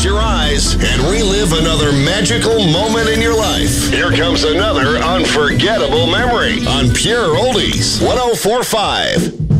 close your eyes and relive another magical moment in your life. Here comes another unforgettable memory on Pure Oldies 104.5.